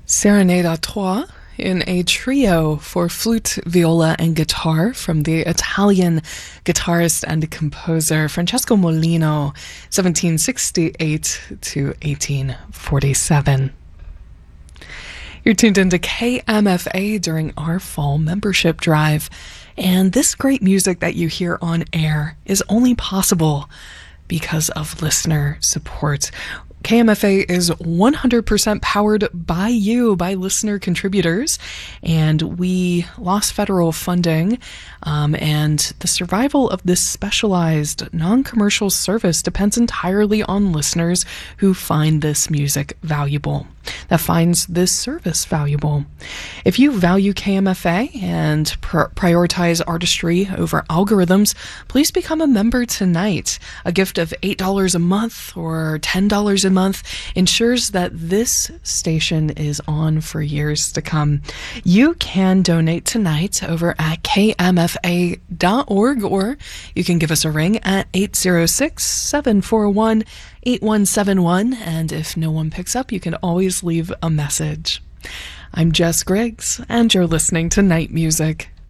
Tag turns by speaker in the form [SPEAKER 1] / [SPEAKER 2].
[SPEAKER 1] Serenade à Trois in a trio for flute, viola, and guitar from the Italian guitarist and composer Francesco Molino, 1768 to 1847. You're tuned into KMFA during our fall membership drive, and this great music that you hear on air is only possible because of listener support. KMFA is 100% powered by you, by listener contributors, and we lost federal funding, and the survival of this specialized non-commercial service depends entirely on listeners who find this music valuable, that finds this service valuable. If you value KMFA and prioritize artistry over algorithms, please become a member tonight. A gift of $8 a month or $10 a month ensures that this station is on for years to come. You can donate tonight over at kmfa.org, or you can give us a ring at 806-741-8171, and if no one picks up, you can always leave a message. I'm Jess Griggs, and you're listening to Night Music.